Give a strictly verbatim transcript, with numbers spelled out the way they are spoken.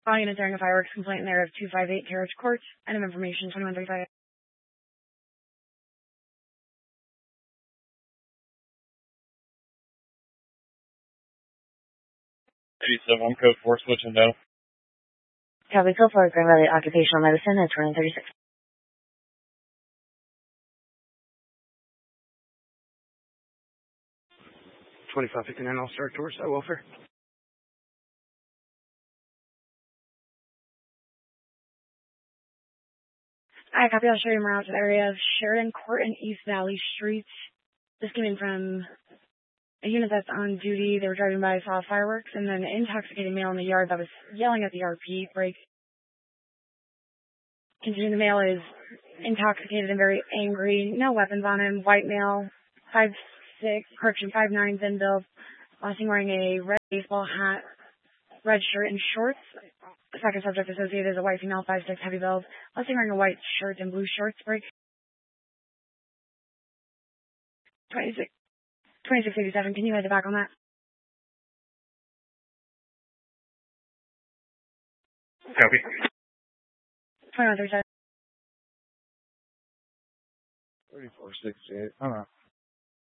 All units airing a fireworks complaint in the area of two five eight Carriage Court. Item information twenty-one thirty-five. eighty-seven, code four, switching down. Copy, code four, Grand Valley Occupational Medicine at twenty thirty-six. twenty-five fifty-nine, I'll start towards High Welfare. I copy. I'll show you more out to the area of Sheridan Court and East Valley Street. This came in from a unit that's on duty. They were driving by, saw fireworks, and then an intoxicated male in the yard that was yelling at the R P. Break. Continuing, the male is intoxicated and very angry. No weapons on him. White male, five six, correction, five nine, thin build. Last seen wearing a red baseball hat, red shirt, and shorts. The second subject associated is a white female, five six, heavy build. Last seen wearing a white shirt and blue shorts. Break. twenty-six, twenty-six eighty-seven. Can you head back on that? Copy. twenty-one thirty-seven. thirty-four sixty-eight. I don't know.